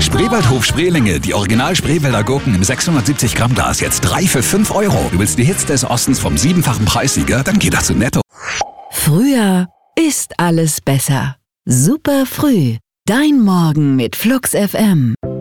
Spreewaldhof Spreelinge, die Original Spreewälder Gurken im 670 Gramm Glas, jetzt 3 für 5 Euro. Du willst die Hits des Ostens vom 7-fachen Preissieger? Dann geh doch zu Netto. Früher ist alles besser. Super früh. Dein Morgen mit Flux FM.